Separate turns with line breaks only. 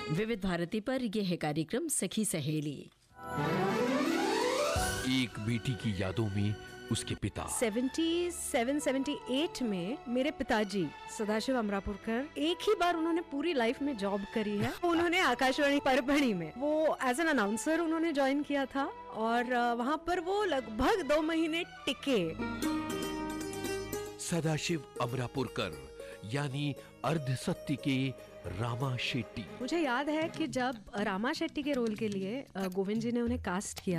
विविध भारती पर यह है कार्यक्रम सखी सहेली।
एक बेटी की यादों में उसके पिता
77-78 में मेरे पिताजी सदाशिव अमरापुरकर एक ही बार उन्होंने पूरी लाइफ में जॉब करी है। उन्होंने आकाशवाणी परभणी में वो एज एन अनाउंसर उन्होंने ज्वाइन किया था और वहाँ पर वो लगभग 2 महीने टिके।
सदाशिव अमरापुरकर यानी अर्ध सत्य के रामा शेट्टी।
मुझे याद है कि जब रामा शेट्टी के रोल के लिए गोविंद जी ने उन्हें कास्ट किया